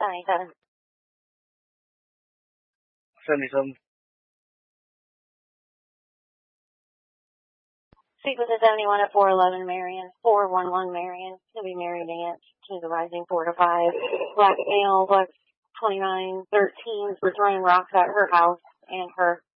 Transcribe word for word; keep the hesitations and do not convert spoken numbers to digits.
seventy-seven. seventy-seven. Speak with the seventy-one at four eleven Marion, four one one Marion. He'll be married aunt to the rising four to five. Black male, black twenty-nine thirteen for throwing rocks at her house and her